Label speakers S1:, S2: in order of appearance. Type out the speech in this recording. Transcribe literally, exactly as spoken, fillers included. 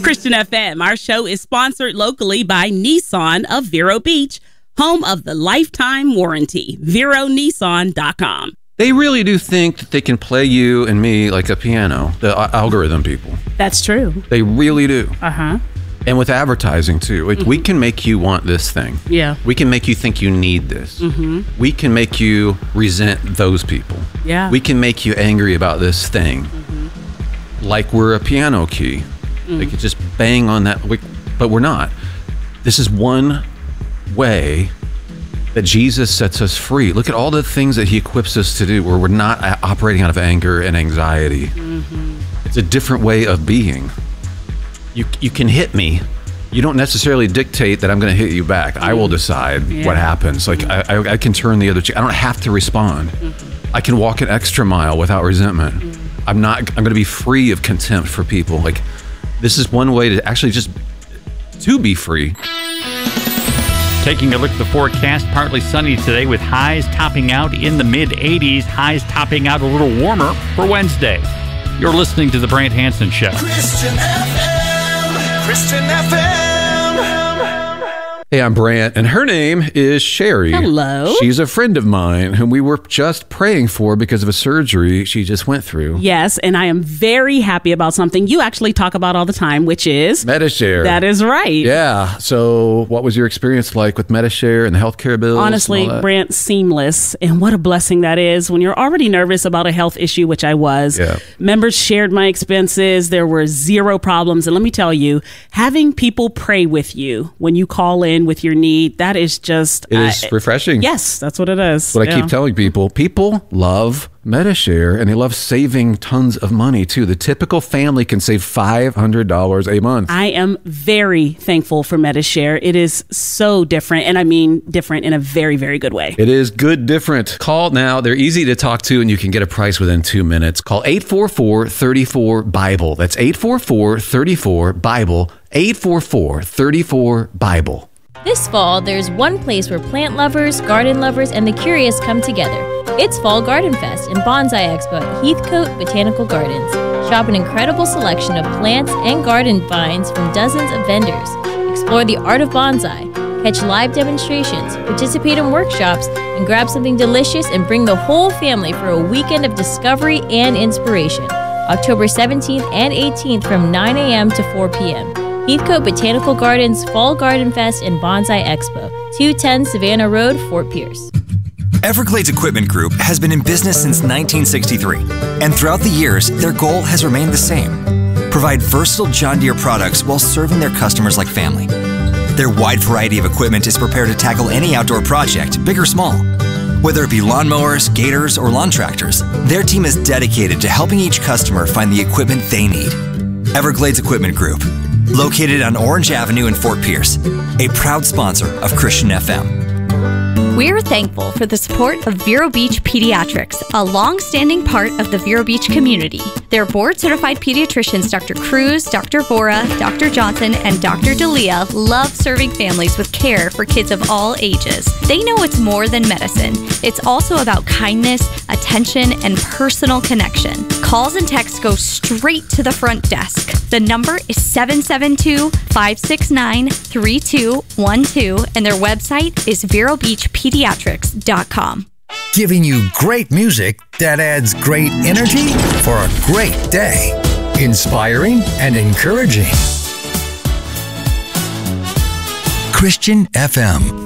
S1: Christian F M. Our show is sponsored locally by Nissan of Vero Beach, home of the lifetime warranty. Vero Nissan dot com.
S2: They really do think that they can play you and me like a piano, the algorithm people.
S1: That's true.
S2: They really do.
S1: Uh-huh.
S2: And with advertising, too. Like, mm-hmm. we can make you want this thing.
S1: Yeah.
S2: We can make you think you need this.
S1: Mm-hmm.
S2: We can make you resent those people.
S1: Yeah.
S2: We can make you angry about this thing.
S1: Mm-hmm.
S2: Like we're a piano key. Mm-hmm. They could just bang on that. But we're not. This is one way that Jesus sets us free. Look at all the things that he equips us to do where we're not operating out of anger and anxiety.
S1: Mm-hmm. It's
S2: a different way of being. You you can hit me. You don't necessarily dictate that I'm going to hit you back. Mm-hmm. I will decide yeah. what happens. Like mm-hmm. I, I can turn the other cheek. I don't have to respond. Mm-hmm. I can walk an extra mile without resentment. Mm-hmm. I'm not. I'm going to be free of contempt for people. Like this is one way to actually just to be free.
S3: Taking a look at the forecast, partly sunny today with highs topping out in the mid eighties. Highs topping out a little warmer for Wednesday. You're listening to The Brant Hansen Show.
S4: Christian F M. Christian F M.
S2: Hey, I'm Brant, and her name is Sherry.
S1: Hello.
S2: She's a friend of mine whom we were just praying for because of a surgery she just went through.
S1: Yes, and I am very happy about something you actually talk about all the time, which is
S2: Medi-Share.
S1: That is right.
S2: Yeah. So what was your experience like with Medi-Share and the healthcare bills?
S1: Honestly, Brant, seamless. And what a blessing that is when you're already nervous about a health issue, which I was.
S2: Yeah.
S1: Members shared my expenses. There were zero problems. And let me tell you, having people pray with you when you call in with your need, that is just...
S2: It is I, refreshing.
S1: Yes, that's what it is.
S2: What
S1: yeah.
S2: I keep telling people, people love Medi-Share, and they love saving tons of money, too. The typical family can save five hundred dollars a month.
S1: I am very thankful for Medi-Share. It is so different, and I mean different in a very, very good way.
S2: It is good different. Call now. They're easy to talk to, and you can get a price within two minutes. Call eight four four, three four, BIBLE. That's eight four four, three four, BIBLE. eight four four, three four, BIBLE.
S5: This fall, there's one place where plant lovers, garden lovers, and the curious come together. It's Fall Garden Fest and Bonsai Expo at Heathcote Botanical Gardens. Shop an incredible selection of plants and garden vines from dozens of vendors. Explore the art of bonsai, catch live demonstrations, participate in workshops, and grab something delicious and bring the whole family for a weekend of discovery and inspiration. October seventeenth and eighteenth from nine a.m. to four p.m. Heathcote Botanical Gardens Fall Garden Fest and Bonsai Expo, two ten Savannah Road, Fort Pierce.
S6: Everglades Equipment Group has been in business since nineteen sixty-three, and throughout the years, their goal has remained the same: provide versatile John Deere products while serving their customers like family. Their wide variety of equipment is prepared to tackle any outdoor project, big or small. Whether it be lawnmowers, gators, or lawn tractors, their team is dedicated to helping each customer find the equipment they need. Everglades Equipment Group, located on Orange Avenue in Fort Pierce, a proud sponsor of Christian F M.
S7: We're thankful for the support of Vero Beach Pediatrics, a long-standing part of the Vero Beach community. Their board-certified pediatricians, Doctor Cruz, Doctor Vora, Doctor Johnson, and Doctor D'Elia, love serving families with care for kids of all ages. They know it's more than medicine. It's also about kindness, attention, and personal connection. Calls and texts go straight to the front desk. The number is seven seven two, five six nine, three two one two, and their website is vero beach pediatrics dot com.
S8: Giving you great music that adds great energy for a great day. Inspiring and encouraging. Christian F M.